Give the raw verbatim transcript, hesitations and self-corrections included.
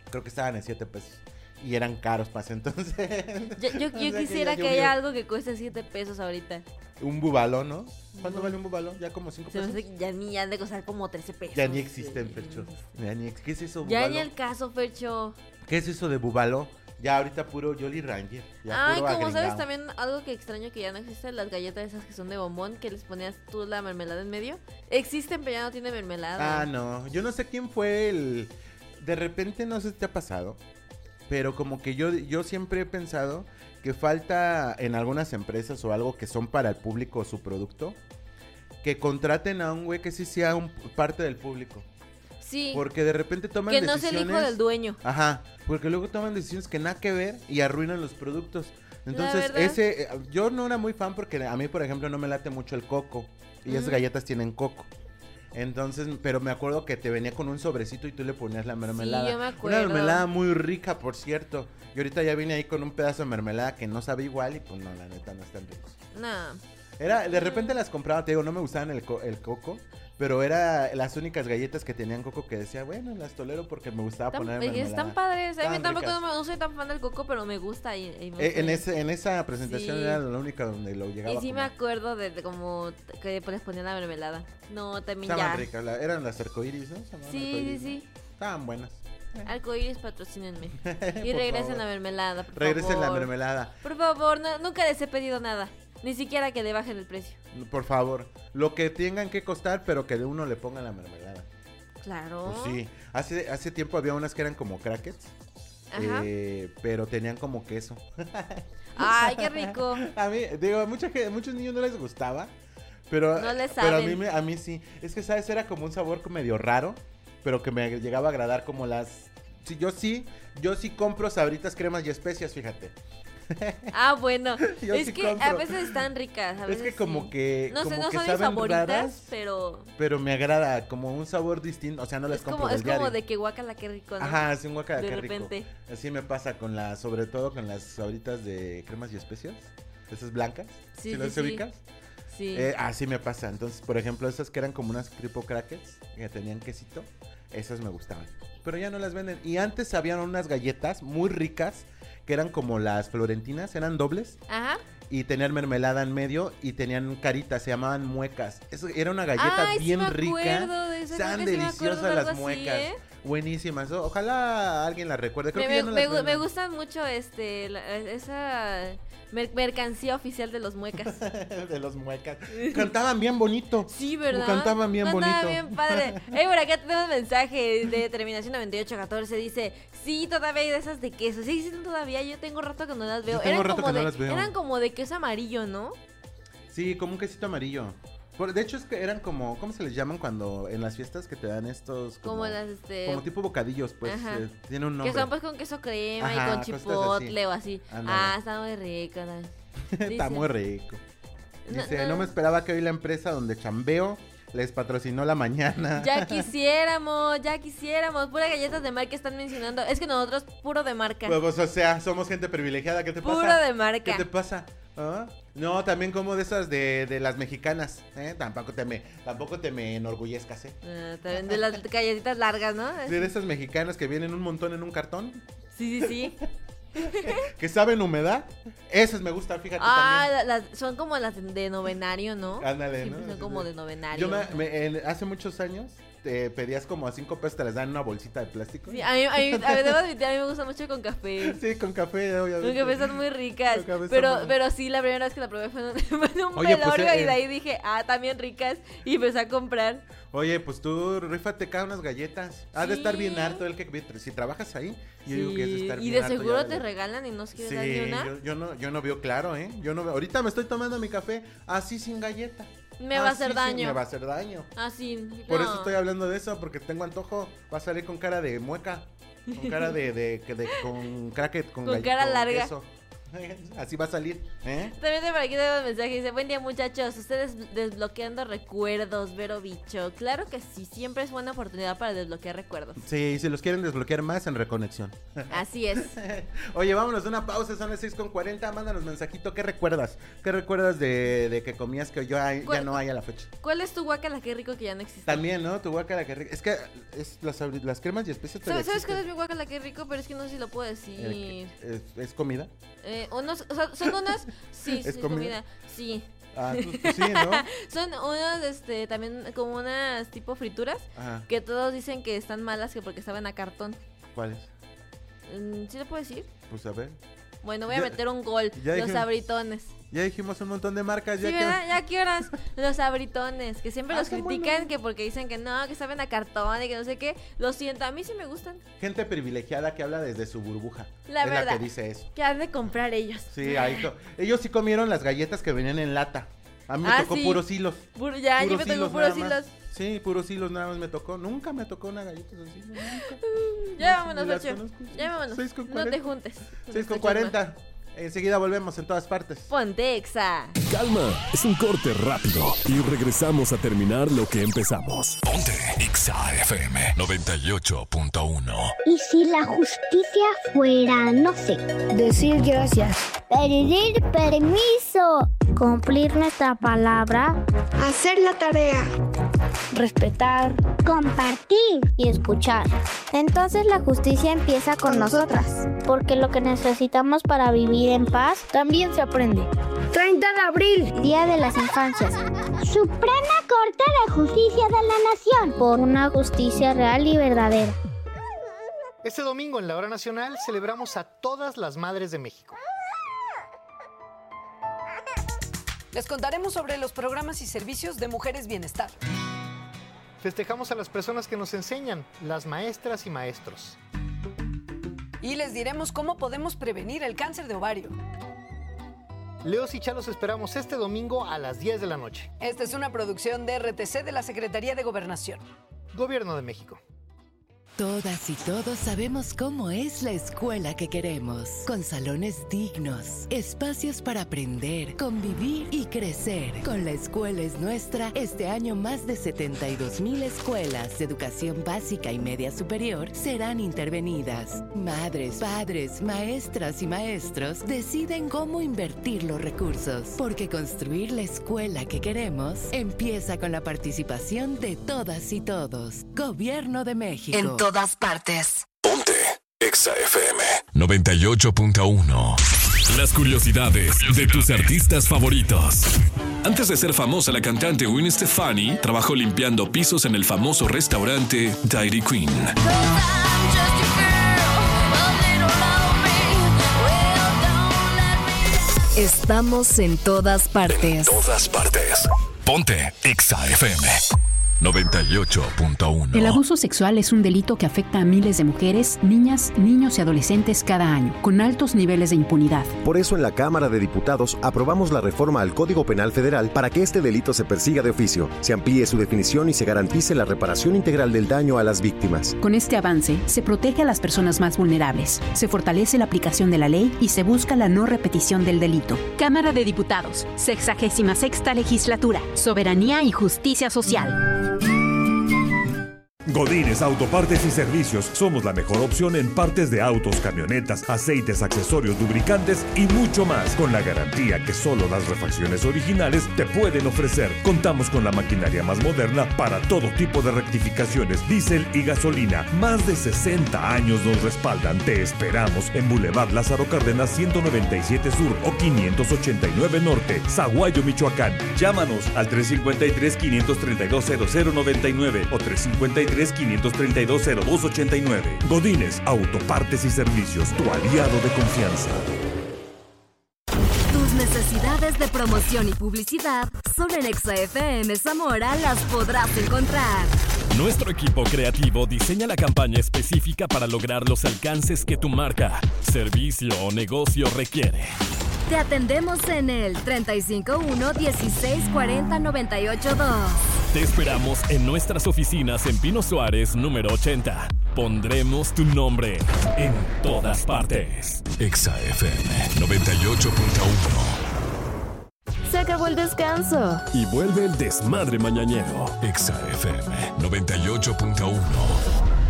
Creo que estaban en siete pesos. Y eran caros para ese entonces. Yo, yo, yo O sea, quisiera que, que, ya haya llovió. algo que cueste siete pesos ahorita. Un bubalón, ¿no? ¿Cuánto No. vale un bubalón? ¿Ya como cinco Se me pesos? hace que ya ni han de costar como trece pesos. Ya ni existen, Sí. Fercho. Ya ni ex- ¿Qué es eso, Ya bubalo? ni el caso, Fercho. ¿Qué es eso de bubaló? Ya ahorita puro Jolly Ranger. Ya Ay, puro como sabes agringado. también algo que extraño que ya no existe, las galletas esas que son de bombón, que les ponías tú la mermelada en medio. Existen, pero ya no tiene mermelada. Ah, no. Yo no sé quién fue el... De repente, no sé si te ha pasado, pero como que yo, yo siempre he pensado que falta en algunas empresas o algo que son para el público su producto, que contraten a un güey que sí sea un, parte del público. Sí, Porque de repente toman que no decisiones... sea el hijo del dueño. Ajá, porque luego toman decisiones que nada que ver y arruinan los productos. Entonces, verdad. ese, eh, yo no era muy fan porque a mí, por ejemplo, no me late mucho el coco. Y esas Mm. galletas tienen coco. Entonces, pero me acuerdo que te venía con un sobrecito y tú le ponías la mermelada. yo me Una acuerdo. mermelada muy rica, por cierto. Y ahorita ya vine ahí con un pedazo de mermelada que no sabe igual y pues no, la neta no es tan rico. Nah. Era, de repente las compraba, te digo, no me gustaban el, co- el coco, pero era las únicas galletas que tenían coco que decía, bueno, las tolero porque me gustaba Tan- poner es que mermelada. están padres. A mí Estaban tampoco ricas. no, me- no soy tan fan del coco, pero me gusta. Y, y me Eh, gusta. en, ese, en esa presentación Sí. era la única donde lo llegaba Y a sí me comer. acuerdo de, de como t- que les ponían la mermelada. No, también Estaban ya. ricas, la- eran las arcoíris, ¿no? Se llamaban Sí, sí, arcoíris, sí. ¿no? Estaban buenas. Arcoíris, patrocínenme. Y Por regresen favor. la mermelada, por Regresen favor. la mermelada, Por favor, no- nunca les he pedido nada. Ni siquiera que le bajen el precio. por favor. Lo que tengan que costar, pero que de uno le pongan la mermelada. Claro. Pues sí. Hace, hace tiempo había unas que eran como crackets. Ajá. eh, pero tenían como queso. Ay, qué rico. A mí, digo, a mucha gente, muchos niños no les gustaba. Pero, No les pero a saben. mí, me- a mí sí. Es que, ¿sabes? Era como un sabor medio raro. Pero que me llegaba a agradar como las... Sí, yo sí, yo sí compro Sabritas, cremas y especias, fíjate. Ah, bueno. Yo es sí que a compro. veces están ricas. A Es veces que como sí. que... No sé, como no que son mis saben favoritas, raras, pero. pero me agrada como un sabor distinto. O sea, no las Es compro como, del es como diario. de que guacala, qué rico, ¿no? Ajá, sí, un guacala, De qué rico. repente. Así me pasa con las, sobre todo con las Sabritas de cremas y especias. Esas blancas. Sí, ¿Sí las sí, sí. ubicas? Sí. Eh, así me pasa. Entonces, por ejemplo, esas que eran como unas tipo crackers que tenían quesito, esas me gustaban. Pero ya no las venden. Y antes habían unas galletas muy ricas que eran como las florentinas, eran dobles Ajá. y tenían mermelada en medio y tenían caritas, se llamaban muecas. Eso era una galleta Ay, sí bien me rica. acuerdo de eso, creo Sean que sí me acuerdo deliciosas de algo las así, muecas. ¿eh? Buenísimas. O- Ojalá alguien las recuerde. Creo Me, que ya me- no me las gu- me venden. gustan mucho este la- esa mer- mercancía oficial de los muecas. De los muecas. Cantaban bien bonito. Sí, ¿verdad? Cantaban bien Cantaba bonito. bien padre. Eh, por acá tenemos un mensaje de terminación noventa y ocho catorce. Dice, sí, todavía hay de esas de queso. Sí, existen todavía. Yo tengo rato que no las veo. Yo tengo eran rato como que no de, las veo. Eran como de queso amarillo, ¿no? Sí, como un quesito amarillo. Por- de hecho, es que eran como, ¿cómo se les llaman cuando en las fiestas que te dan estos? Como, Como, las, este... como tipo bocadillos, pues. Ajá. eh, tiene un nombre. que son pues con queso crema Ajá, y con cosas así. chipotle o así. Ándale. Ah, está muy rico. ¿no? Está dice. muy rico. No, Dice, no. no, me esperaba que hoy la empresa donde chambeo les patrocinó la mañana. Ya quisiéramos, ya quisiéramos. Pura galletas de marca están mencionando. Es que nosotros, puro de marca. Pues, pues, o sea, somos gente privilegiada. ¿Qué te Puro pasa? de marca. ¿Qué te pasa? ¿Ah? No, también como de esas de, de las mexicanas. ¿eh? Tampoco te me, tampoco te me enorgullezcas, ¿eh? Ah, también de las galletitas largas, ¿no? Sí, de esas mexicanas que vienen un montón en un cartón. Sí, sí, sí. Que saben humedad. Esas me gustan, fíjate Ah, también. la- las- son como las de novenario, ¿no? Ándale, Siempre ¿no? son como de novenario. Yo me, me- en- hace muchos años te pedías como a cinco pesos, te les dan una bolsita de plástico. Sí, a mí, a mí, a mí, debo admitir, a mí me gusta mucho con café. Sí, con café, Con obviamente. café son muy ricas. Con café Pero, son muy- pero sí, la primera vez que la probé fue en un, fue en un Oye, pues, velorio eh, y de ahí dije, ah, también ricas. Y empecé a comprar. Oye, pues tú rífate cada unas galletas. Has de estar bien Sí. harto el que si trabajas ahí. Yo Sí, digo que es de estar y bien de harto seguro ya te de- regalan y no quieres Sí, dar ni una. yo, yo no, yo no veo claro, ¿eh? Yo no veo. Ahorita me estoy tomando mi café así sin galleta. Me va a hacer Así, sí, daño. me va a hacer daño. Así. Por no. eso estoy hablando de eso, porque tengo antojo. Va a salir con cara de mueca. Con cara de, de, de, de- con cracket, con, Con gall- cara larga. queso. Así va a salir, ¿eh? También de por aquí tenemos un mensaje, dice, buen día muchachos, ustedes desbloqueando recuerdos, Vero Bicho. Claro que sí, siempre es buena oportunidad para desbloquear recuerdos. Sí, si los quieren desbloquear más, en Reconexión. Así es. Oye, vámonos de una pausa, son las seis con cuarenta, mándanos mensajito, ¿qué recuerdas? ¿Qué recuerdas de, de que comías que yo hay, ya no hay a la fecha? ¿Cuál es tu guacala? Qué rico que ya no existe. También, ¿no? Tu guacala, qué rico. Es que es las, las cremas y especias ¿Sabes, ¿Sabes cuál es mi guacala? Qué rico, pero es que no sé si lo puedo decir. El, ¿es, ¿Es comida? Eh, unos, o sea, son unas, sí, ¿Es sí, comida? comida, sí. Ah, pues, pues sí, ¿no? Son unos, este, también como unas tipo frituras. Ajá. Que todos dicen que están malas que porque saben a cartón. ¿Cuáles? ¿Sí lo puedo decir? Pues a ver. Bueno, voy ya, a meter un gol. Los dije, sabritones. Ya dijimos un montón de marcas. Sí, ya ¿verdad? Que... ¿Ya qué horas? Los sabritones, que siempre ah, los critican, bueno. Que porque dicen que no, que saben a cartón y que no sé qué. Lo siento, a mí sí me gustan. Gente privilegiada que habla desde su burbuja. La es verdad. La que dice eso. Que han de comprar ellos. Sí, ahí to... ellos sí comieron las galletas que venían en lata. A mí me ah, tocó sí. puros hilos. Puro, ya, puros yo me tocó puros hilos. Sí, puros hilos nada más me tocó. Nunca me tocó una galleta así. Nunca. Ya vámonos, Ocho. Ya vámonos. No te juntes. seis con cuarenta. Enseguida volvemos en todas partes. Ponte Exa. Calma, es un corte rápido y regresamos a terminar lo que empezamos. Ponte Exa F M noventa y ocho punto uno. ¿Y si la justicia fuera, no sé, decir gracias, pedir permiso, cumplir nuestra palabra, hacer la tarea, respetar, compartir y escuchar? Entonces la justicia empieza con nosotras, porque lo que necesitamos para vivir en paz también se aprende. treinta de abril, Día de las Infancias. Suprema Corte de Justicia de la Nación, por una justicia real y verdadera. Este domingo en la Hora Nacional celebramos a todas las madres de México. Les contaremos sobre los programas y servicios de Mujeres Bienestar. Festejamos a las personas que nos enseñan, las maestras y maestros. Y les diremos cómo podemos prevenir el cáncer de ovario. Leos y Chalos esperamos este domingo a las diez de la noche. Esta es una producción de R T C de la Secretaría de Gobernación. Gobierno de México. Todas y todos sabemos cómo es la escuela que queremos, con salones dignos, espacios para aprender, convivir y crecer. Con La Escuela es Nuestra, este año más de setenta y dos mil escuelas de educación básica y media superior serán intervenidas. Madres, padres, maestras y maestros deciden cómo invertir los recursos, porque construir la escuela que queremos empieza con la participación de todas y todos. Gobierno de México. En todas partes. Ponte Exa F M noventa y ocho punto uno. Las curiosidades de tus artistas favoritos. Antes de ser famosa, la cantante Gwen Stefani trabajó limpiando pisos en el famoso restaurante Dairy Queen. Estamos en todas partes. En todas partes. Ponte Exa F M noventa y ocho punto uno. El abuso sexual es un delito que afecta a miles de mujeres, niñas, niños y adolescentes cada año, con altos niveles de impunidad. Por eso en la Cámara de Diputados aprobamos la reforma al Código Penal Federal para que este delito se persiga de oficio, se amplíe su definición y se garantice la reparación integral del daño a las víctimas. Con este avance, se protege a las personas más vulnerables, se fortalece la aplicación de la ley y se busca la no repetición del delito. Cámara de Diputados, sexagésima sexta legislatura, soberanía y justicia social. Godínez Autopartes y Servicios. Somos la mejor opción en partes de autos, camionetas, aceites, accesorios, lubricantes y mucho más, con la garantía que solo las refacciones originales te pueden ofrecer. Contamos con la maquinaria más moderna para todo tipo de rectificaciones, diésel y gasolina. Más de sesenta años nos respaldan. Te esperamos en Boulevard Lázaro Cárdenas ciento noventa y siete Sur o quinientos ochenta y nueve Norte, Zaguayo, Michoacán. Llámanos al tres cinco tres, quinientos treinta y dos, cero cero noventa y nueve o tres cinco tres, quinientos treinta y dos, cero dos ochenta y nueve. Godínez Autopartes y Servicios, tu aliado de confianza. Tus necesidades de promoción y publicidad solo en Exa F M Zamora las podrás encontrar. Nuestro equipo creativo diseña la campaña específica para lograr los alcances que tu marca, servicio o negocio requiere. Te atendemos en el treinta y cinco uno, dieciséis cuarenta, noventa y ocho dos. Te esperamos en nuestras oficinas en Pino Suárez, número ochenta. pondremos tu nombre en todas partes. Exa F M noventa y ocho punto uno. Se acabó el descanso. Y vuelve el desmadre mañanero. Exa F M noventa y ocho punto uno.